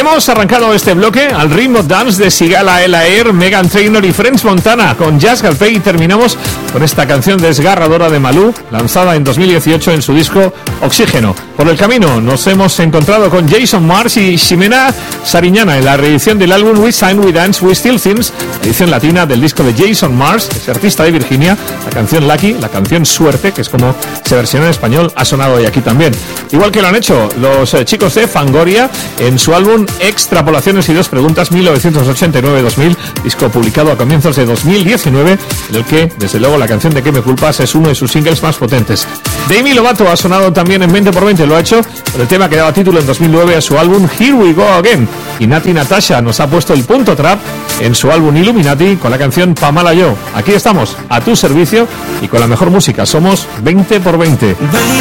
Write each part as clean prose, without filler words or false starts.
Hemos arrancado este bloque al ritmo dance de Sigala El Air, Meghan Trainor y French Montana con Jazz Galpé, y terminamos con esta canción desgarradora de Malú, lanzada en 2018 en su disco Oxígeno. Por el camino nos hemos encontrado con Jason Mars y Ximena Sariñana en la reedición del álbum We Sign, We Dance, We Still Things, edición latina del disco de Jason Mars, ese artista de Virginia. La canción Lucky, la canción Suerte, que es como se versiona en español, ha sonado hoy aquí también. Igual que lo han hecho los chicos de Fangoria en su álbum Extrapolaciones y dos preguntas 1989-2000, disco publicado a comienzos de 2019, en el que, desde luego, la canción de ¿Qué me culpas? Es uno de sus singles más potentes. Demi Lovato ha sonado también en 20x20, lo ha hecho por el tema que daba título en 2009 a su álbum Here We Go Again. Y Nati Natasha nos ha puesto el punto trap en su álbum Illuminati con la canción Pamala Yo. Aquí estamos, a tu servicio y con la mejor música. Somos 20x20.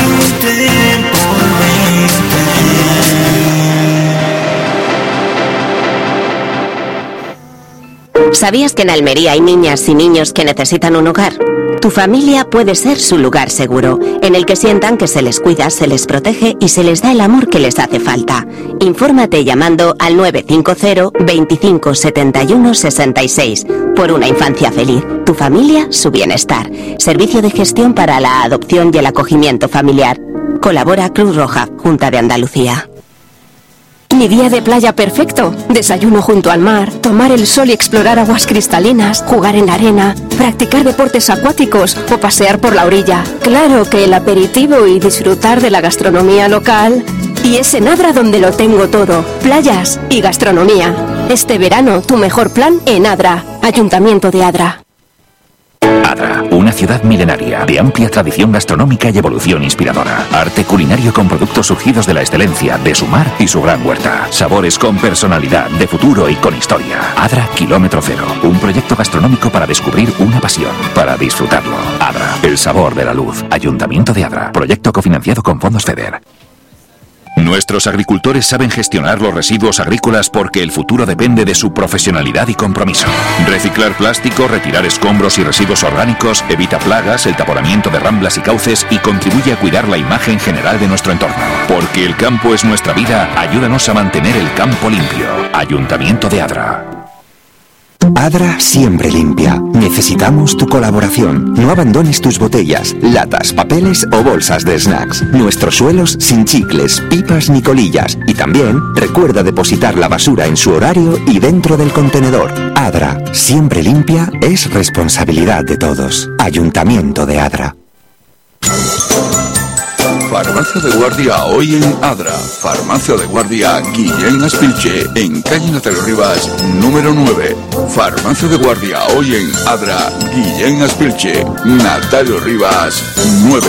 ¿Sabías que en Almería hay niñas y niños que necesitan un hogar? Tu familia puede ser su lugar seguro, en el que sientan que se les cuida, se les protege y se les da el amor que les hace falta. Infórmate llamando al 950 25 71 66. Por una infancia feliz. Tu familia, su bienestar. Servicio de gestión para la adopción y el acogimiento familiar. Colabora Cruz Roja, Junta de Andalucía. Mi día de playa perfecto. Desayuno junto al mar, tomar el sol y explorar aguas cristalinas, jugar en la arena, practicar deportes acuáticos o pasear por la orilla. Claro que el aperitivo y disfrutar de la gastronomía local. Y es en Adra donde lo tengo todo. Playas y gastronomía. Este verano, tu mejor plan en Adra. Ayuntamiento de Adra. Adra, una ciudad milenaria, de amplia tradición gastronómica y evolución inspiradora. Arte culinario con productos surgidos de la excelencia, de su mar y su gran huerta. Sabores con personalidad, de futuro y con historia. Adra Kilómetro Cero, un proyecto gastronómico para descubrir una pasión, para disfrutarlo. Adra, el sabor de la luz. Ayuntamiento de Adra, proyecto cofinanciado con fondos FEDER. Nuestros agricultores saben gestionar los residuos agrícolas porque el futuro depende de su profesionalidad y compromiso. Reciclar plástico, retirar escombros y residuos orgánicos, evita plagas, el taponamiento de ramblas y cauces y contribuye a cuidar la imagen general de nuestro entorno. Porque el campo es nuestra vida, ayúdanos a mantener el campo limpio. Ayuntamiento de Adra. Adra siempre limpia. Necesitamos tu colaboración. No abandones tus botellas, latas, papeles o bolsas de snacks. Nuestros suelos sin chicles, pipas ni colillas. Y también recuerda depositar la basura en su horario y dentro del contenedor. Adra, siempre limpia, es responsabilidad de todos. Ayuntamiento de Adra. Farmacia de Guardia hoy en Adra. Farmacia de Guardia Guillén Aspilche, en calle Natalio Rivas, número 9. Farmacia de Guardia hoy en Adra, Guillén Aspilche, Natalio Rivas, 9.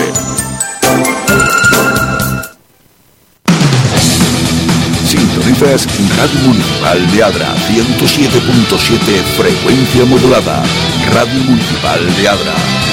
Sintonizas Radio Municipal de Adra, 107.7, frecuencia modulada. Radio Municipal de Adra.